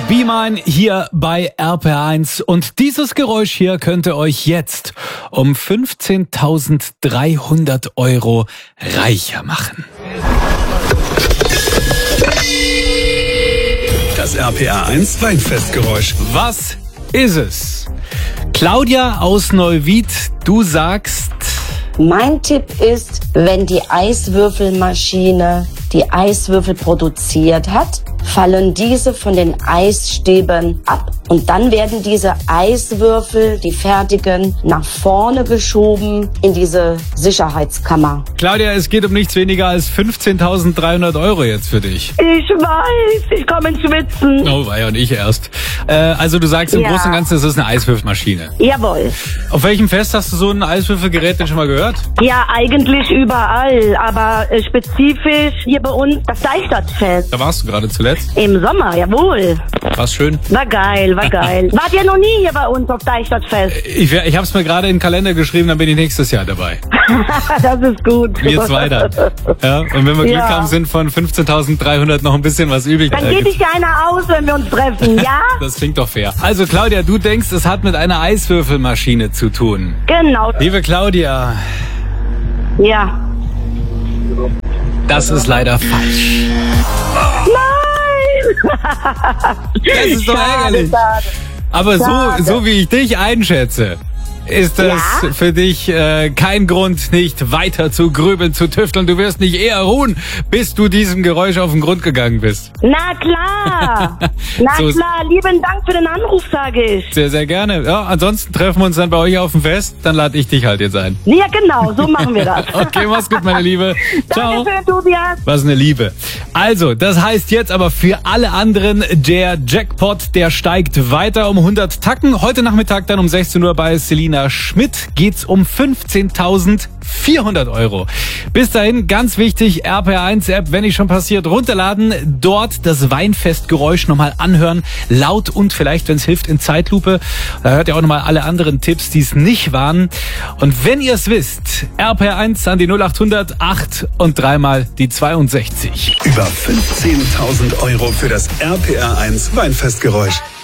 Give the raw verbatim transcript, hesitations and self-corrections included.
Be Mine hier bei R P R eins und dieses Geräusch hier könnte euch jetzt um fünfzehntausenddreihundert Euro reicher machen. Das R P R eins Weinfestgeräusch. Was ist es? Claudia aus Neuwied, du sagst... Mein Tipp ist, wenn die Eiswürfelmaschine die Eiswürfel produziert hat, fallen diese von den Eisstäben ab und dann werden diese Eiswürfel, die fertigen, nach vorne geschoben in diese Sicherheitskammer. Claudia, es geht um nichts weniger als fünfzehntausenddreihundert Euro jetzt für dich. Ich weiß, ich komme ins Schwitzen. Oh, war ja und ich erst. Äh, also du sagst im Ja. Großen und Ganzen, es ist eine Eiswürfelmaschine. Jawohl. Auf welchem Fest hast du so ein Eiswürfelgerät denn schon mal gehört? Ja, eigentlich überall, aber äh, spezifisch hier bei uns das Deichstadtfest. Da warst du gerade zuletzt. Im Sommer, jawohl. War's schön? War geil, war geil. Wart ihr noch nie hier bei uns auf Deichstadtfest? Ich, ich habe es mir gerade in den Kalender geschrieben, dann bin ich nächstes Jahr dabei. Das ist gut. Wir zwei dann. Ja, und wenn wir Glück Ja. haben, sind von fünfzehntausenddreihundert noch ein bisschen was übrig. Dann Äh, geht dich einer aus, wenn wir uns treffen, ja? Das klingt doch fair. Also Claudia, du denkst, es hat mit einer Eiswürfelmaschine zu tun. Genau. Liebe Claudia, Ja. das ist leider falsch. Nein! Das ist doch Schade, ärgerlich. schade. Aber so, Schade. so wie ich dich einschätze, ist das Ja? für dich äh, kein Grund, nicht weiter zu grübeln, zu tüfteln. Du wirst nicht eher ruhen, bis du diesem Geräusch auf den Grund gegangen bist. Na klar. Na So ist- klar. Lieben Dank für den Anruf, sage ich. Sehr, sehr gerne. Ja, ansonsten treffen wir uns dann bei euch auf dem Fest. Dann lade ich dich halt jetzt ein. Ja, genau. So machen wir das. Okay, mach's gut, meine Liebe. Ciao. Dankeschön, Tobias. Was eine Liebe. Also, das heißt jetzt aber für alle anderen, der Jackpot, der steigt weiter um hundert Tacken. Heute Nachmittag dann um sechzehn Uhr bei Selina Schmidt geht's um fünfzehntausendvierhundert Euro. Bis dahin, ganz wichtig, R P R eins App, wenn nicht schon passiert, runterladen, dort das Weinfestgeräusch nochmal anhören, laut und vielleicht, wenn es hilft, in Zeitlupe. Da hört ihr auch nochmal alle anderen Tipps, die es nicht waren. Und wenn ihr es wisst, R P R eins an die null achthundert acht und dreimal die zweiundsechzig. Über fünfzehntausend Euro für das R P R eins Weinfestgeräusch.